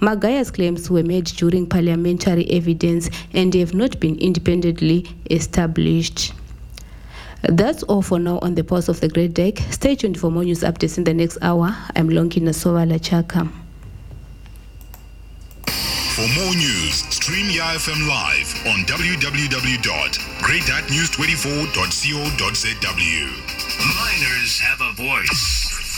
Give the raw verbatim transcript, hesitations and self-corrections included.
Magaya's claims were made during parliamentary evidence and have not been independently established. That's all for now on the Pulse of the Great Deck. Stay tuned for more news updates in the next hour. I'm Lonkina Sovala Chaka. For more news, stream Y F M live on w w w dot great dot news twenty-four dot co dot z w. Miners have a voice.